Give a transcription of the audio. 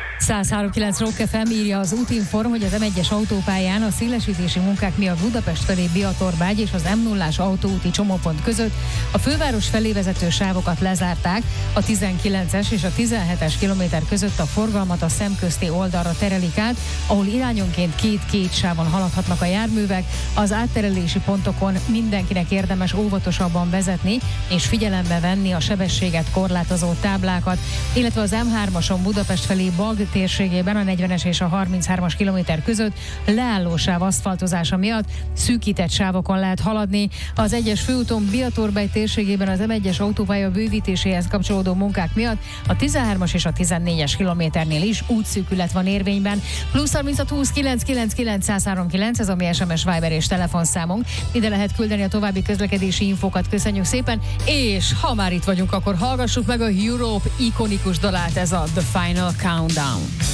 103.9 Rock FM írja az Útinform, hogy az M1-es autópályán a szélesítési munkák miatt Budapest felé Biatorbágy és az M0-ás autóúti csomópont között a főváros felé vezető sávokat lezárták, a 19-es és a 17-es kilométer között a forgalmat a szemközti oldalra terelik át, ahol irányonként két sávon haladhatnak a járművek. Az átterelési pontokon mindenkinek érdemes óvatosabban vezetni és figyelembe venni a sebességet korlátozó táblákat, illetve az M3-ason Budapest felé Bag térségében a 40-es és a 33-as kilométer között leállósáv aszfaltozása miatt szűkített sávokon lehet haladni. Az 1-es főúton Biatorbágy térségében az M1-es autópálya bővítéséhez kapcsolódó munkák miatt a 13-as és a 14-es kilométernél is útszűkület van érvényben. Plusz 36 20 999 103.9, ez a mi SMS, Viber és telefonszámunk. Ide lehet küldeni a további közlekedési infókat. Köszönjük szépen, és ha már itt vagyunk, akkor hallgassuk meg a Europe ikonikus dalát, ez a The Final Countdown.